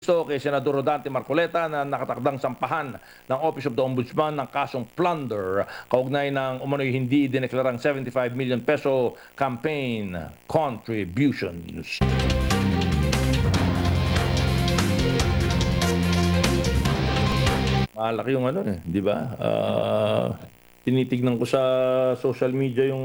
Ito kay Senador Rodante Marcoleta na nakatakdang sampahan ng Office of the Ombudsman ng kasong plunder kaugnay ng umano'y hindi dineklarang 75 million peso campaign contributions. Malaki yung di ba? Tinitignan ko sa social media yung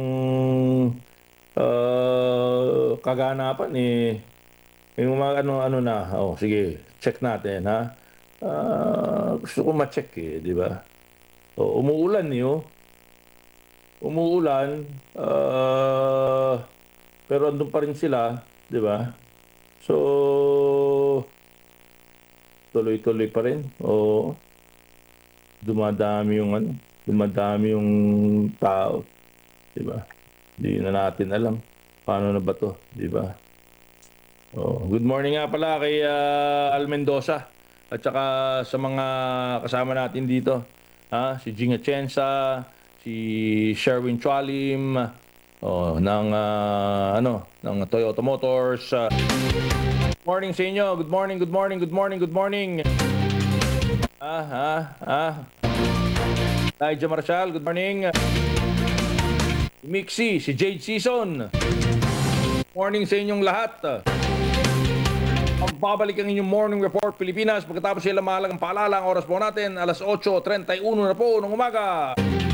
kaganapan yung mga ano na. Sige, check natin ha. Gusto ko ma-check di ba? Umuulan Umuulan, pero andun pa rin sila, di ba? So, tuloy-tuloy pa rin. Dumadami yung tao, di ba? Hindi na natin alam paano na ba 'to, di ba? Good morning nga pala kay Al Mendoza at saka sa mga kasama natin dito. Si Jing Atienza, si Sherwin Chualim, ng Toyota Motors. Good morning sa inyo. Good morning, good morning, good morning, good morning. Elijah Marshall, good morning. Mixi, si Jade Season. Good morning sa inyong lahat. Pagbabalik ang inyong Morning Report Pilipinas. Pagkatapos sila mahalagang paalala, ang oras po natin, alas 8:31 na po ng umaga.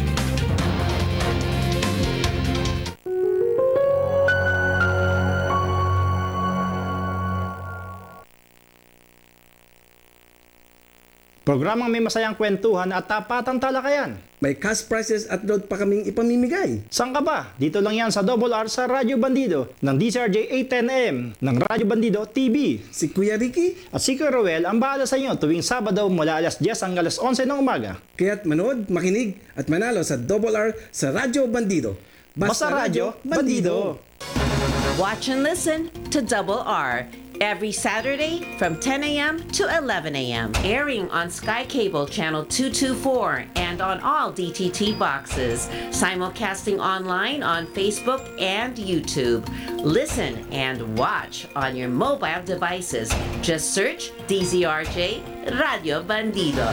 Programang may masayang kwentuhan at tapatang talakayan. May cash prizes at load pa kaming ipamimigay. Saan ka ba? Dito lang yan sa Double R sa Radyo Bandido ng DZRJ 810 AM ng Radyo Bandido TV. Si Kuya Ricky at si Kuya Roel ang bahala sa inyo tuwing Sabado mula alas 10 hanggang alas 11 ng umaga. Kaya't manood, makinig at manalo sa Double R sa Radyo Bandido. Basta Radyo Bandido. Watch and listen to Double R every Saturday from 10 a.m. to 11 a.m. Airing on Sky Cable Channel 224 and on all DTT boxes. Simulcasting online on Facebook and YouTube. Listen and watch on your mobile devices. Just search DZRJ Radio Bandido.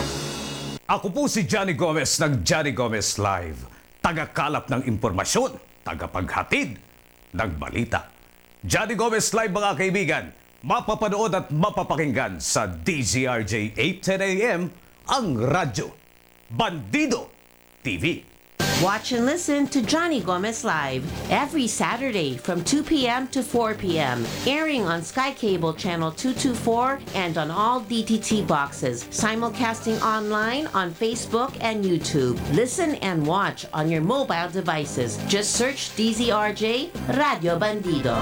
Ako po si Johnny Gomez ng Johnny Gomez Live. Tagakalap ng impormasyon, tagapaghatid ng balita. Johnny Gomez Live mga kaibigan, mapapanood at mapapakinggan sa DZRJ 810 AM ang Radyo Bandido TV. Watch and listen to Johnny Gomez Live every Saturday from 2 p.m. to 4 p.m. Airing on Sky Cable Channel 224 and on all DTT boxes. Simulcasting online on Facebook and YouTube. Listen and watch on your mobile devices. Just search DZRJ Radio Bandido.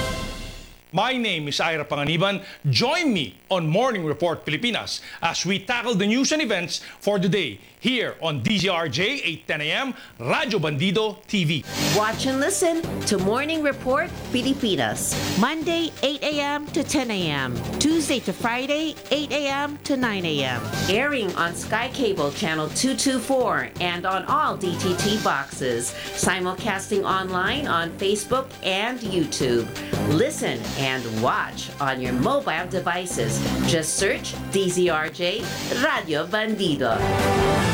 My name is Ira Panganiban. Join me on Morning Report Pilipinas as we tackle the news and events for the day here on DZRJ 810 AM Radyo Bandido TV. Watch and listen to Morning Report Pilipinas. Monday 8 a.m. to 10 a.m. Tuesday to Friday 8 a.m. to 9 a.m. Airing on Sky Cable Channel 224 and on all DTT boxes. Simulcasting online on Facebook and YouTube. Listen and watch on your mobile devices. Just search DZRJ Radio Bandido.